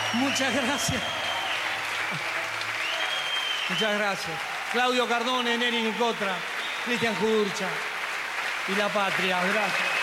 Muchas gracias. Muchas gracias. Claudio Cardone, Neri Nicotra, Cristian Judurcha y La Patria. Gracias.